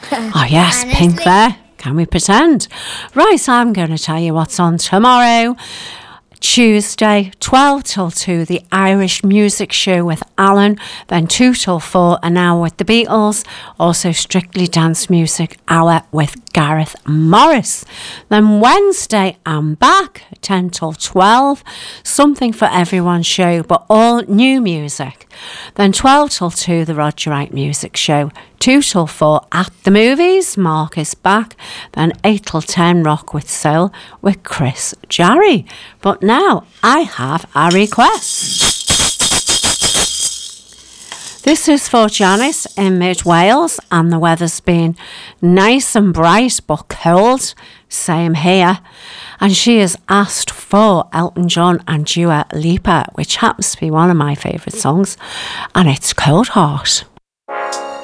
Oh, yes, Honestly. Pink there. Can we pretend? Right, I'm going to tell you what's on tomorrow. Tuesday, 12 till 2, the Irish Music Show with Alan. Then 2 till 4, an hour with the Beatles. Also Strictly Dance Music Hour with Gareth Morris. Then Wednesday, I'm back, 10 till 12. Something for Everyone show, but all new music. Then 12 till 2, the Roger Wright Music Show. 2 till 4, At the Movies, Mark is back. Then 8 till 10, Rock with Soul with Chris Jarry. But now I have a request. This is for Janice in Mid Wales, and the weather's been nice and bright but cold. Same here. And she has asked for Elton John and Dua Lipa, which happens to be one of my favourite songs, and it's Cold Heart.